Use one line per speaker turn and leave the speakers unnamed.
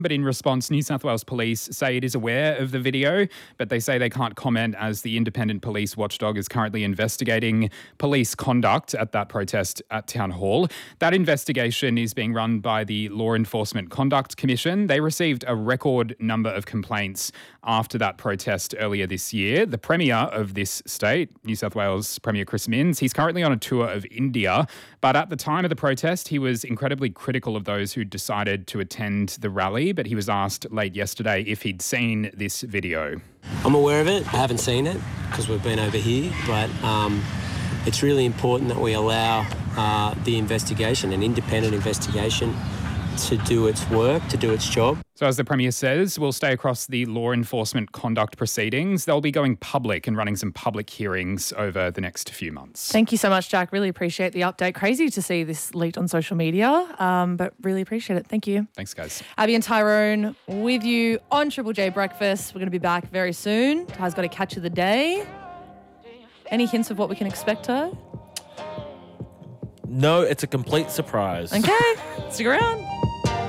But in response, New South Wales Police say it is aware of the video, but they say they can't comment as the independent police watchdog is currently investigating police conduct at that protest at Town Hall. That investigation is being run by the Law Enforcement Conduct Commission. They received a record number of complaints after that protest earlier this year. The Premier of this state, New South Wales Premier Chris Minns, he's currently on a tour of India, but at the time of the protest, he was incredibly critical of those who decided to attend the rally. But he was asked late yesterday if he'd seen this video.
I'm aware of it. I haven't seen it because we've been over here, but it's really important that we allow the investigation, an independent investigation, to do its work, to do its job.
So as the Premier says, we'll stay across the law enforcement conduct proceedings. They'll be going public and running some public hearings over the next few months.
Thank you so much, Jack. Really appreciate the update. Crazy to see this leaked on social media, but really appreciate it. Thank you.
Thanks, guys.
Abby and Tyrone with you on Triple J Breakfast. We're going to be back very soon. Ty's got a catch of the day. Any hints of what we can expect, Ty?
No, it's a complete surprise.
Okay, stick around.